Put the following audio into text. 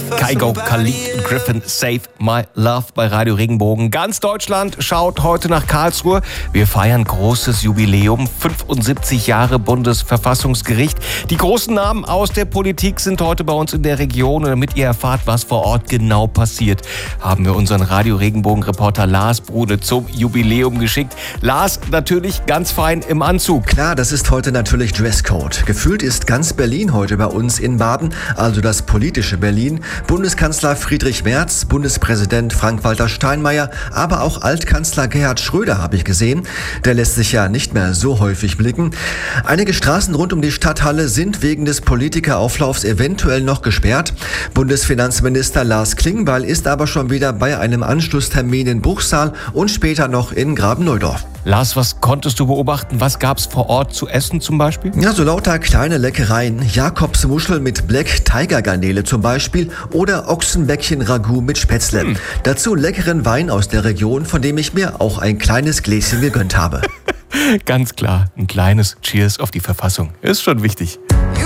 Kygo, Khalid, Griffin, Save My Love bei Radio Regenbogen. Ganz Deutschland schaut heute nach Karlsruhe. Wir feiern großes Jubiläum, 75 Jahre Bundesverfassungsgericht. Die großen Namen aus der Politik sind heute bei uns in der Region. Und damit ihr erfahrt, was vor Ort genau passiert, haben wir unseren Radio Regenbogen-Reporter Lars Brude zum Jubiläum geschickt. Lars, natürlich ganz fein im Anzug. Klar, das ist heute natürlich Dresscode. Gefühlt ist ganz Berlin heute bei uns in Baden, also das politische Berlin. Bundeskanzler Friedrich Merz, Bundespräsident Frank-Walter Steinmeier, aber auch Altkanzler Gerhard Schröder habe ich gesehen. Der lässt sich ja nicht mehr so häufig blicken. Einige Straßen rund um die Stadthalle sind wegen des Politikerauflaufs eventuell noch gesperrt. Bundesfinanzminister Lars Klingbeil ist aber schon wieder bei einem Anschlusstermin in Bruchsal und später noch in Graben-Neudorf. Lars, was konntest du beobachten? Was gab's vor Ort zu essen zum Beispiel? Ja, so lauter kleine Leckereien. Jakobsmuschel mit Black Tiger Garnele zum Beispiel oder Ochsenbäckchen-Ragout mit Spätzle. Dazu leckeren Wein aus der Region, von dem ich mir auch ein kleines Gläschen gegönnt habe. Ganz klar, ein kleines Cheers auf die Verfassung. Ist schon wichtig.